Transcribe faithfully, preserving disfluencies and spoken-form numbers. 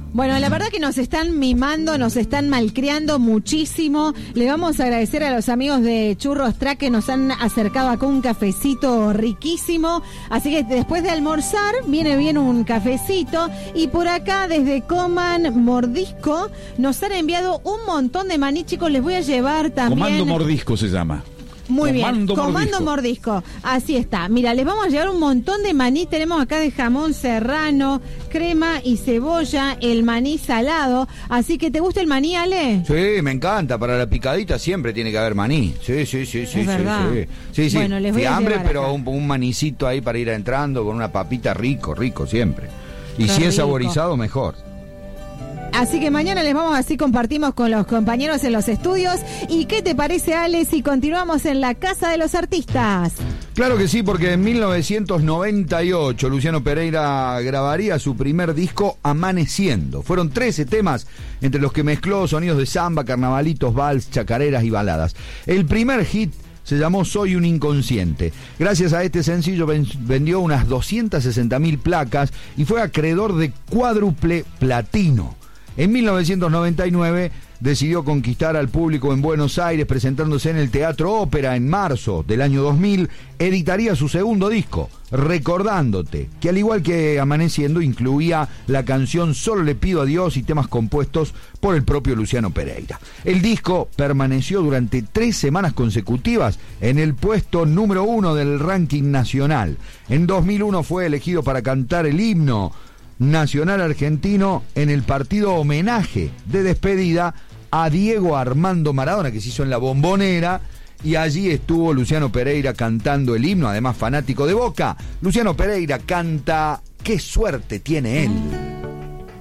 Bueno, la verdad que nos están mimando, nos están malcriando muchísimo. Le vamos a agradecer a los amigos de Churros Track que nos han acercado acá un cafecito riquísimo. Así que después de almorzar, viene bien un cafecito. Y por acá, desde Coman Mordisco, nos han enviado un montón de maní, chicos. Les voy a llevar también... Comando Mordisco se llama. Muy Comando bien, Comando Mordisco. Mordisco, así está. Mira, les vamos a llevar un montón de maní. Tenemos acá de jamón serrano, crema y cebolla, el maní salado. Así que, ¿te gusta el maní, Ale? Sí, me encanta. Para la picadita siempre tiene que haber maní. Sí, sí, sí, sí, es verdad. sí, sí. Sí, sí. Bueno, les voy a Fiambre, llevar pero acá. un, un manicito ahí para ir entrando con una papita rico, rico siempre. Y Qué si es rico. saborizado, mejor. Así que mañana les vamos, así compartimos con los compañeros en los estudios. ¿Y qué te parece, Ale, si continuamos en la Casa de los Artistas? Claro que sí, porque en mil novecientos noventa y ocho Luciano Pereira grabaría su primer disco, Amaneciendo. Fueron trece temas, entre los que mezcló sonidos de samba, carnavalitos, vals, chacareras y baladas. El primer hit se llamó Soy un inconsciente. Gracias a este sencillo vendió unas doscientas sesenta mil placas y fue acreedor de cuádruple platino. En mil novecientos noventa y nueve decidió conquistar al público en Buenos Aires presentándose en el Teatro Ópera en marzo del año dos mil. Editaría su segundo disco, Recordándote, que al igual que Amaneciendo incluía la canción Solo le pido a Dios y temas compuestos por el propio Luciano Pereira. El disco permaneció durante tres semanas consecutivas en el puesto número uno del ranking nacional. En dos mil uno fue elegido para cantar el himno nacional argentino en el partido homenaje de despedida a Diego Armando Maradona, que se hizo en la Bombonera, y allí estuvo Luciano Pereira cantando el himno, además fanático de Boca. Luciano Pereira canta Qué suerte tiene él.